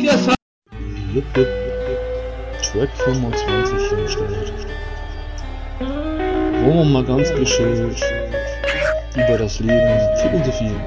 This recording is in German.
dir sagen. Jupp, jupp. Track 25 hingestellt. Wo man mal ganz gechillt über das Leben philosophieren.